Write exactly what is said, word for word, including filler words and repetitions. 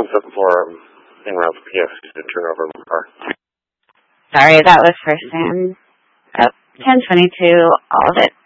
seven four. I'm in route for P F to turn over my car. Sorry, that was for Sam. Oh, ten twenty-two, all of it.